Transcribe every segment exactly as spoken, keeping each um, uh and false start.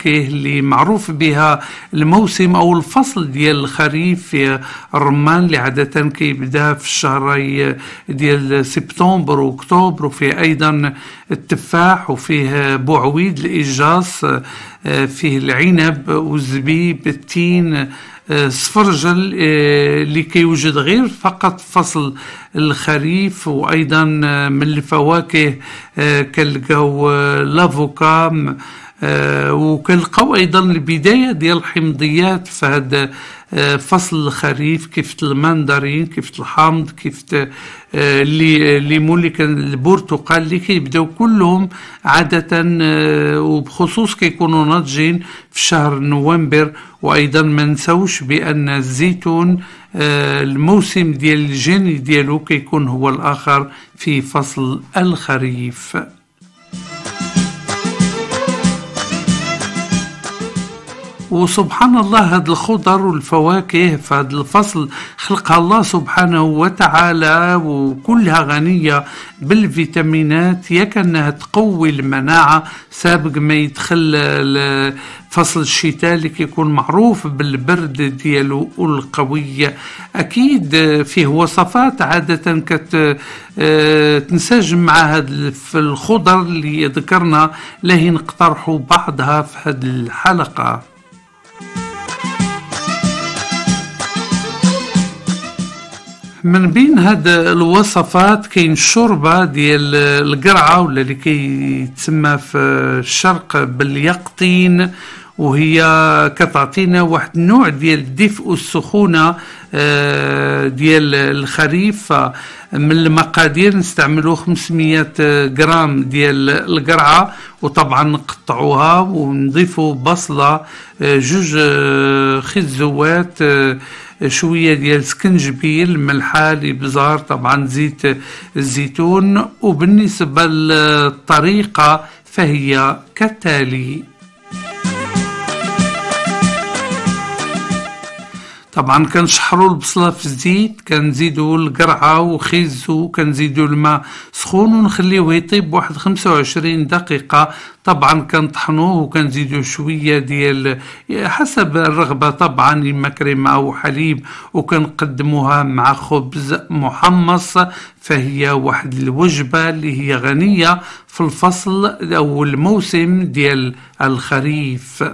الفواكه اللي معروف بها الموسم أو الفصل ديال الخريف في الرمان اللي عادة كيبدا في الشهري ديال سبتمبر وأكتوبر، وفيه أيضا التفاح، وفيه بوعويد الإجاص، فيه العنب والزبيب، التين، سفرجل اللي كيوجد غير فقط فصل الخريف. وايضا من الفواكه كنلقاو لافوكا، وكنلقاو ايضا البدايه ديال الحمضيات في هذا فصل الخريف، كيف الماندرين، كيف الحامض، كيف اللي الليمون اللي كان البرتقال، اللي كيبداو كلهم عاده وبخصوص كيكونوا ناضجين في شهر نوفمبر. وايضا ما نساوش بان الزيتون الموسم ديال الجني ديالو كيكون هو الاخر في فصل الخريف. وسبحان الله هاد الخضر والفواكه في هذا الفصل خلقها الله سبحانه وتعالى، وكلها غنية بالفيتامينات، يا كأنها تقوي المناعة سابق ما يدخل فصل الشتاء اللي كيكون معروف بالبرد ديالو القوية. أكيد فيه وصفات عادة كتنسجم مع هاد الخضر اللي ذكرنا، لهي نقترحوا بعضها في هذه الحلقة. من بين هاد الوصفات كاين الشوربه ديال القرعه، ولا اللي كيتسمى في الشرق باليقطين، وهي كتعطينا واحد النوع ديال الدفء والسخونه ديال الخريف. من المقادير نستعملوا خمسمية غرام ديال القرعه، وطبعا نقطعوها ونضيفوا بصله، جوج خزوات، شوية ديال سكنجبيل، ملحة، الابزار، طبعا زيت الزيتون. وبالنسبة للطريقة فهي كالتالي: طبعا كنشحروا البصله في الزيت، كنزيدوا القرعه وخيزو، كنزيدوا الماء سخون ونخليوه يطيب واحد خمسة وعشرين دقيقه. طبعا كنطحنوه وكنزيدوا شويه ديال حسب الرغبه، طبعا اما كريمه او حليب، وكنقدموها مع خبز محمص. فهي واحد الوجبه اللي هي غنيه في الفصل او الموسم ديال الخريف.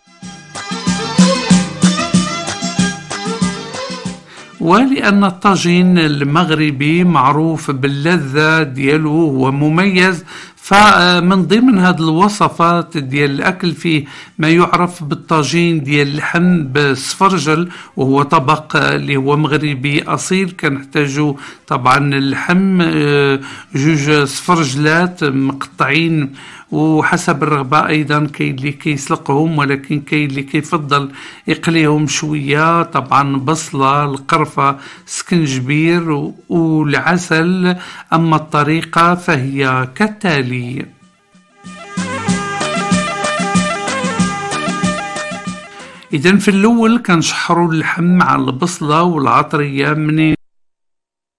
ولأن الطاجين المغربي معروف باللذة ديالو ومميز، فمن ضمن هذه الوصفات ديال الأكل فيه ما يعرف بالطاجين ديال اللحم بالسفرجل، وهو طبق اللي هو مغربي أصيل. كنحتاجو طبعا اللحم جوج سفرجلات مقطعين، وحسب الرغبة أيضا كاين اللي كيسلقهم، ولكن كاين اللي كيفضل يقليهم شوية. طبعا بصلة، القرفة، سكنجبير والعسل. أما الطريقة فهي كالتالي: إذن في الأول كنشحروا اللحم مع البصلة والعطرية. من